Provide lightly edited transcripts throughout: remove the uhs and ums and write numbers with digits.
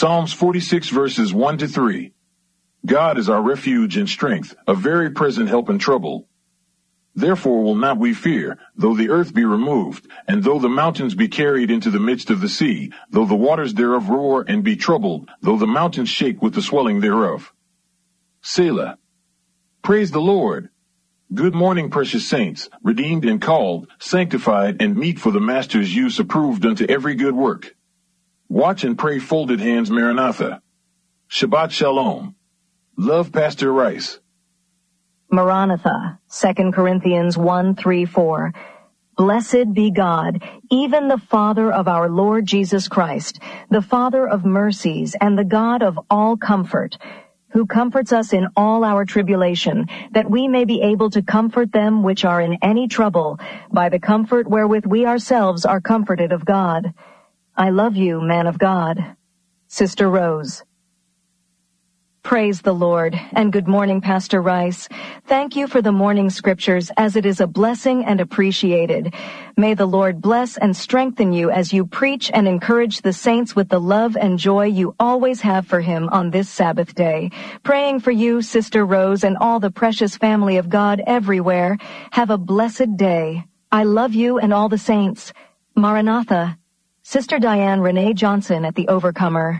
Psalms 46 verses 1 to 3. God is our refuge and strength, a very present help in trouble. Therefore will not we fear, though the earth be removed, and though the mountains be carried into the midst of the sea, though the waters thereof roar and be troubled, though the mountains shake with the swelling thereof. Selah. Praise the Lord. Good morning, precious saints, redeemed and called, sanctified, and meet for the Master's use, approved unto every good work. Watch and pray, folded hands, Maranatha. Shabbat Shalom. Love, Pastor Rice. Maranatha, 2 Corinthians 1:3-4. Blessed be God, even the Father of our Lord Jesus Christ, the Father of mercies and the God of all comfort, who comforts us in all our tribulation, that we may be able to comfort them which are in any trouble, by the comfort wherewith we ourselves are comforted of God. I love you, man of God. Sister Rose. Praise the Lord, and good morning, Pastor Rice. Thank you for the morning scriptures, as it is a blessing and appreciated. May the Lord bless and strengthen you as you preach and encourage the saints with the love and joy you always have for him on this Sabbath day. Praying for you, Sister Rose, and all the precious family of God everywhere. Have a blessed day. I love you and all the saints. Maranatha. Sister Diane Renee Johnson at the Overcomer.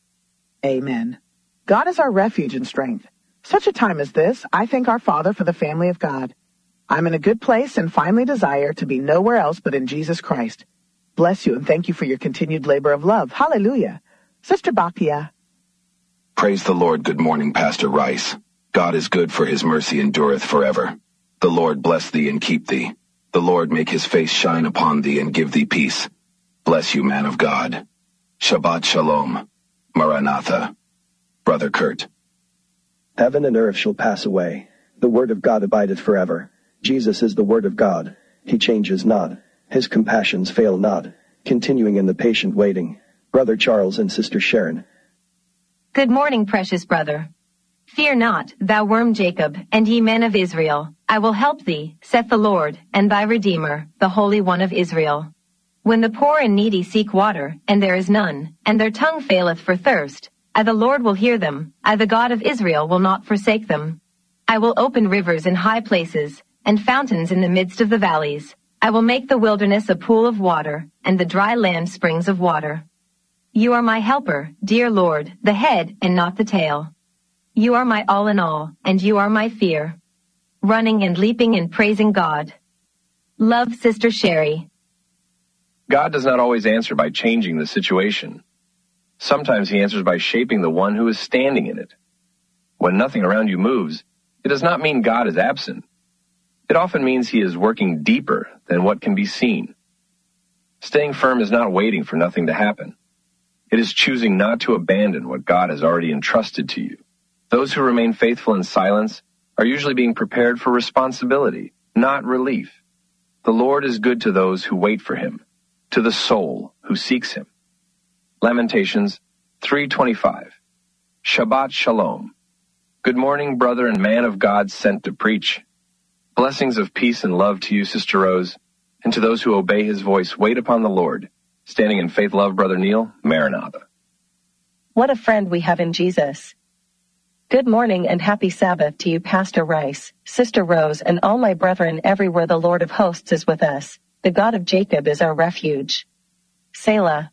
Amen. God is our refuge and strength. Such a time as this, I thank our Father for the family of God. I'm in a good place and finally desire to be nowhere else but in Jesus Christ. Bless you and thank you for your continued labor of love. Hallelujah. Sister Bakia. Praise the Lord. Good morning, Pastor Rice. God is good, for his mercy endureth forever. The Lord bless thee and keep thee. The Lord make his face shine upon thee and give thee peace. Bless you, man of God. Shabbat Shalom. Maranatha. Brother Kurt. Heaven and earth shall pass away. The word of God abideth forever. Jesus is the word of God. He changes not. His compassions fail not. Continuing in the patient waiting. Brother Charles and Sister Sharon. Good morning, precious brother. Fear not, thou worm Jacob, and ye men of Israel. I will help thee, saith the Lord, and thy Redeemer, the Holy One of Israel. When the poor and needy seek water, and there is none, and their tongue faileth for thirst, I the Lord will hear them. I the God of Israel will not forsake them. I will open rivers in high places, and fountains in the midst of the valleys. I will make the wilderness a pool of water, and the dry land springs of water. You are my helper, dear Lord, the head and not the tail. You are my all in all, and you are my fear. Running and leaping and praising God. Love, Sister Sherry. God does not always answer by changing the situation. Sometimes he answers by shaping the one who is standing in it. When nothing around you moves, it does not mean God is absent. It often means he is working deeper than what can be seen. Staying firm is not waiting for nothing to happen. It is choosing not to abandon what God has already entrusted to you. Those who remain faithful in silence are usually being prepared for responsibility, not relief. The Lord is good to those who wait for him, to the soul who seeks him. Lamentations 3:25. Shabbat Shalom. Good morning, brother and man of God sent to preach. Blessings of peace and love to you, Sister Rose, and to those who obey his voice. Wait upon the Lord. Standing in faith, love, Brother Neil. Maranatha. What a friend we have in Jesus. Good morning and happy Sabbath to you, Pastor Rice, Sister Rose, and all my brethren everywhere the Lord of hosts is with us. The God of Jacob is our refuge. Selah.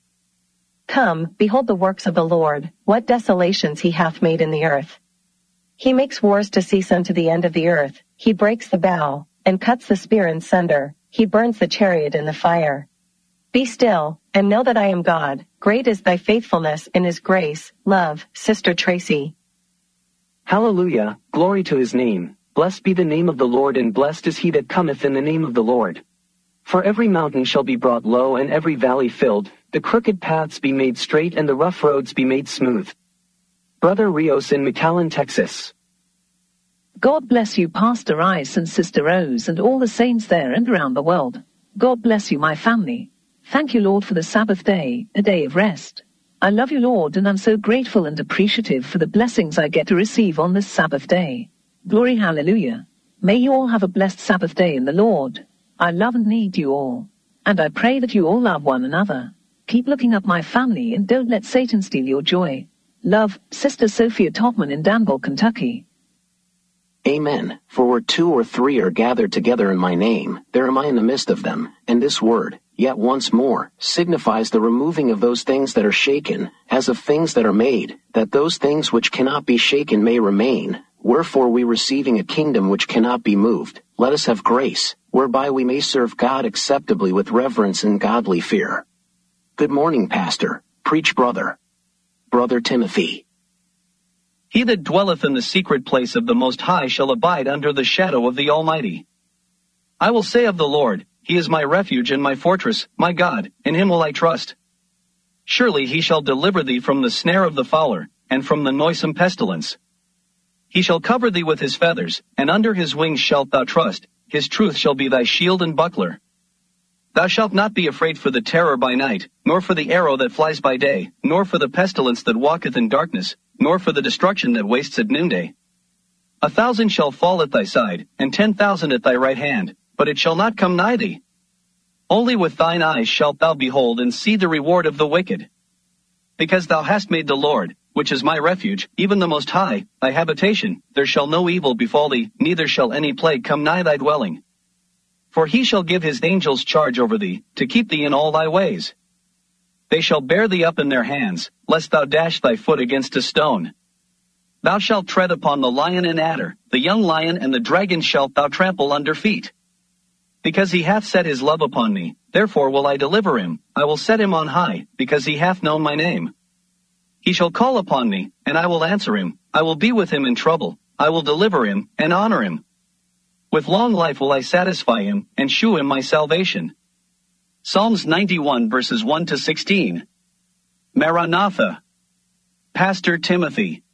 Come, behold the works of the Lord, what desolations he hath made in the earth. He makes wars to cease unto the end of the earth. He breaks the bow, and cuts the spear in sunder. He burns the chariot in the fire. Be still, and know that I am God. Great is thy faithfulness in his grace. Love, Sister Tracy. Hallelujah, glory to his name. Blessed be the name of the Lord, and blessed is he that cometh in the name of the Lord. For every mountain shall be brought low, and every valley filled, the crooked paths be made straight, and the rough roads be made smooth. Brother Rios in McAllen, Texas. God bless you, Pastor Rice and Sister Rose, and all the saints there and around the world. God bless you, my family. Thank you, Lord, for the Sabbath day, a day of rest. I love you, Lord, and I'm so grateful and appreciative for the blessings I get to receive on this Sabbath day. Glory, hallelujah. May you all have a blessed Sabbath day in the Lord. I love and need you all, and I pray that you all love one another. Keep looking up my family and don't let Satan steal your joy. Love, Sister Sophia Topman in Danville, Kentucky. Amen. For where 2 or 3 are gathered together in my name, there am I in the midst of them. And this word, yet once more, signifies the removing of those things that are shaken, as of things that are made, that those things which cannot be shaken may remain. Wherefore we receiving a kingdom which cannot be moved, let us have grace, whereby we may serve God acceptably with reverence and godly fear. Good morning, Pastor. Preach, brother. Brother Timothy. He that dwelleth in the secret place of the Most High shall abide under the shadow of the Almighty. I will say of the Lord, He is my refuge and my fortress, my God, in Him will I trust. Surely He shall deliver thee from the snare of the fowler, and from the noisome pestilence. He shall cover thee with His feathers, and under His wings shalt thou trust. His truth shall be thy shield and buckler. Thou shalt not be afraid for the terror by night, nor for the arrow that flies by day, nor for the pestilence that walketh in darkness, nor for the destruction that wastes at noonday. 1,000 shall fall at thy side, and 10,000 at thy right hand, but it shall not come nigh thee. Only with thine eyes shalt thou behold and see the reward of the wicked. Because thou hast made the Lord, which is my refuge, even the Most High, thy habitation, there shall no evil befall thee, neither shall any plague come nigh thy dwelling. For He shall give His angels charge over thee, to keep thee in all thy ways. They shall bear thee up in their hands, lest thou dash thy foot against a stone. Thou shalt tread upon the lion and adder, the young lion and the dragon shalt thou trample under feet. Because He hath set His love upon me, therefore will I deliver him. I will set him on high, because he hath known my name. He shall call upon me, and I will answer him. I will be with him in trouble. I will deliver him, and honor him. With long life will I satisfy him, and shew him my salvation. Psalms 91 verses 1 to 16. Maranatha. Pastor Timothy.